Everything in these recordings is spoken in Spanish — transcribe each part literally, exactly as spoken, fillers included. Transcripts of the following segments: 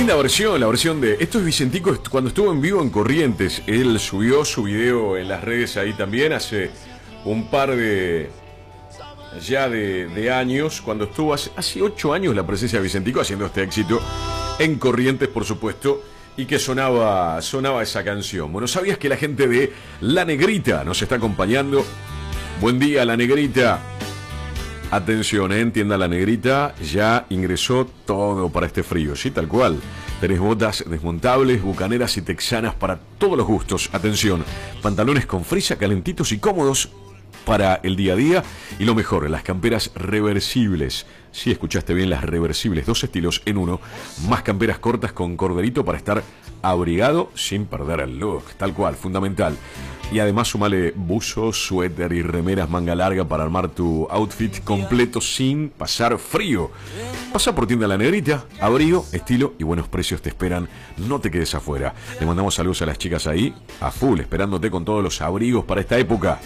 linda versión, la versión de... Esto es Vicentico cuando estuvo en vivo en Corrientes. Él subió su video en las redes ahí también hace un par de... ya de, de años, cuando estuvo hace, hace ocho años la presencia de Vicentico haciendo este éxito en Corrientes, por supuesto, y que sonaba, sonaba esa canción. Bueno, ¿sabías que la gente de La Negrita nos está acompañando? Buen día, La Negrita. Atención, ¿eh? Entienda, La Negrita ya ingresó todo para este frío, sí, tal cual. Tenés botas desmontables, bucaneras y texanas para todos los gustos. Atención, pantalones con frisa, calentitos y cómodos para el día a día. Y lo mejor, las camperas reversibles. Sí, escuchaste bien, las reversibles, dos estilos en uno. Más camperas cortas con corderito para estar abrigado sin perder el look. Tal cual, fundamental. Y además sumale buzos, suéter y remeras manga larga para armar tu outfit completo sin pasar frío. Pasa por Tienda La Negrita, abrigo, estilo y buenos precios te esperan. No te quedes afuera. Le mandamos saludos a las chicas ahí, a full, esperándote con todos los abrigos para esta época.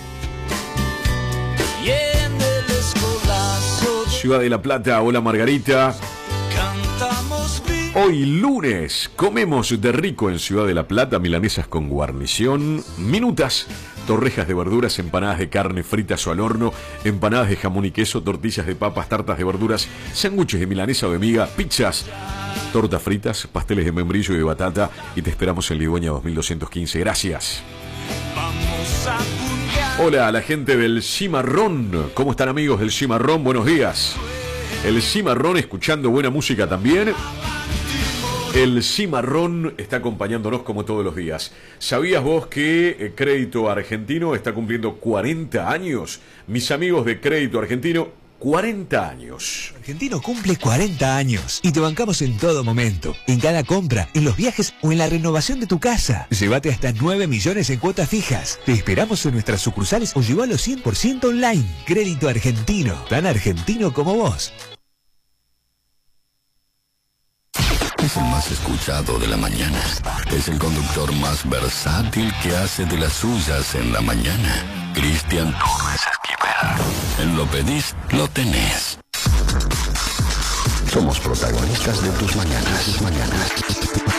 Ciudad de La Plata, hola Margarita. Hoy lunes comemos de rico en Ciudad de La Plata, milanesas con guarnición, minutas, torrejas de verduras, empanadas de carne fritas o al horno, empanadas de jamón y queso, tortillas de papas, tartas de verduras, sándwiches de milanesa o de miga, pizzas, tortas fritas, pasteles de membrillo y de batata, y te esperamos en Ligüeña dos mil doscientos quince. Gracias. Hola a la gente del Cimarrón. ¿Cómo están, amigos del Cimarrón? Buenos días. El Cimarrón escuchando buena música también. El Cimarrón está acompañándonos como todos los días. ¿Sabías vos que Crédito Argentino está cumpliendo cuarenta años? Mis amigos de Crédito Argentino, cuarenta años. Argentino cumple cuarenta años y te bancamos en todo momento, en cada compra, en los viajes o en la renovación de tu casa. Llévate hasta nueve millones en cuotas fijas. Te esperamos en nuestras sucursales o llévalo cien por ciento online. Crédito Argentino, tan argentino como vos. Es el más escuchado de la mañana. Es el conductor más versátil que hace de las suyas en la mañana. Cristian Torres Esquivel. En Lo Pedís, lo tenés. Somos protagonistas de tus mañanas. Tus mañanas.